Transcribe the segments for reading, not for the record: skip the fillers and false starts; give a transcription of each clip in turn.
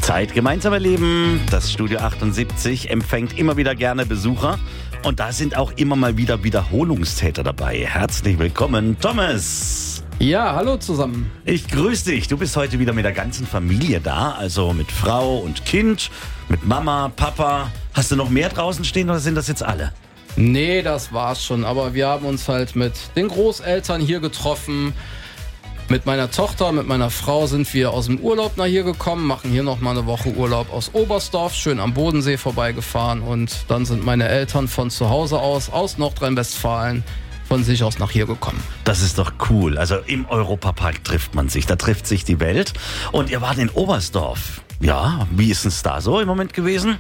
Zeit gemeinsam erleben. Das Studio 78 empfängt immer wieder gerne Besucher. Und da sind auch immer mal wieder Wiederholungstäter dabei. Herzlich willkommen, Thomas. Ja, hallo zusammen. Ich grüße dich. Du bist heute wieder mit der ganzen Familie da. Also mit Frau und Kind, mit Mama, Papa. Hast du noch mehr draußen stehen oder sind das jetzt alle? Nee, das war's schon. Aber wir haben uns halt mit den Großeltern hier getroffen. Mit meiner Tochter, mit meiner Frau sind wir aus dem Urlaub nach hier gekommen, machen hier noch mal eine Woche Urlaub aus Oberstdorf, schön am Bodensee vorbeigefahren und dann sind meine Eltern von zu Hause aus Nordrhein-Westfalen, von sich aus nach hier gekommen. Das ist doch cool. Also im Europapark trifft man sich, da trifft sich die Welt. Und ihr wart in Oberstdorf. Ja, wie ist es da so im Moment gewesen?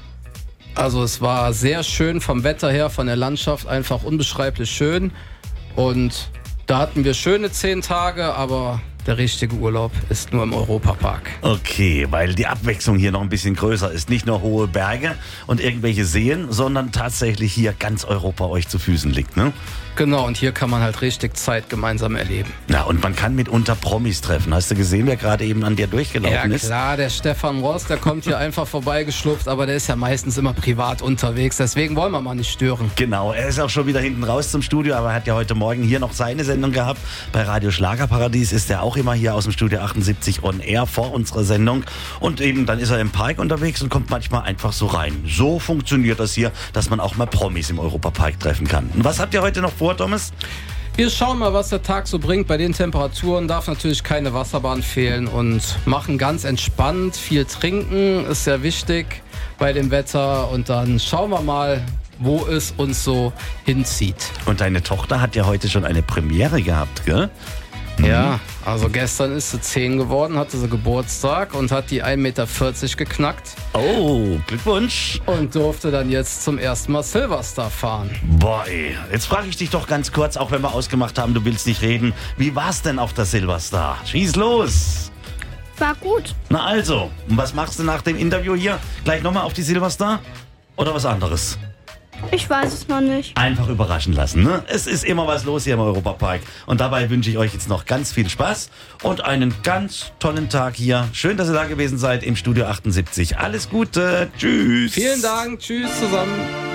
Also es war sehr schön vom Wetter her, von der Landschaft einfach unbeschreiblich schön und da hatten wir schöne 10 Tage, aber der richtige Urlaub ist nur im Europapark. Okay, weil die Abwechslung hier noch ein bisschen größer ist. Nicht nur hohe Berge und irgendwelche Seen, sondern tatsächlich hier ganz Europa euch zu Füßen liegt, ne? Genau, und hier kann man halt richtig Zeit gemeinsam erleben. Ja, und man kann mitunter Promis treffen. Hast du gesehen, wer gerade eben an dir durchgelaufen ist? Ja klar, der Stefan Ross, der kommt hier einfach vorbeigeschlupft, aber der ist ja meistens immer privat unterwegs, deswegen wollen wir mal nicht stören. Genau, er ist auch schon wieder hinten raus zum Studio, aber er hat ja heute Morgen hier noch seine Sendung gehabt. Bei Radio Schlagerparadies ist er auch immer hier aus dem Studio 78 on air vor unserer Sendung. Und eben dann ist er im Park unterwegs und kommt manchmal einfach so rein. So funktioniert das hier, dass man auch mal Promis im Europapark treffen kann. Und was habt ihr heute noch vor, Thomas? Wir schauen mal, was der Tag so bringt. Bei den Temperaturen darf natürlich keine Wasserbahn fehlen und machen ganz entspannt. Viel trinken ist sehr wichtig bei dem Wetter und dann schauen wir mal, wo es uns so hinzieht. Und deine Tochter hat ja heute schon eine Premiere gehabt, gell? Ja, also gestern ist sie 10 geworden, hatte sie Geburtstag und hat die 1,40 Meter geknackt. Oh, Glückwunsch. Und durfte dann jetzt zum ersten Mal Silverstar fahren. Boah, ey. Jetzt frage ich dich doch ganz kurz, auch wenn wir ausgemacht haben, du willst nicht reden. Wie war's denn auf der Silverstar? Schieß los. War gut. Na also, und was machst du nach dem Interview hier? Gleich nochmal auf die Silverstar? Oder was anderes? Ich weiß es noch nicht. Einfach überraschen lassen, ne? Es ist immer was los hier im Europapark. Und dabei wünsche ich euch jetzt noch ganz viel Spaß und einen ganz tollen Tag hier. Schön, dass ihr da gewesen seid im Studio 78. Alles Gute. Tschüss. Vielen Dank. Tschüss zusammen.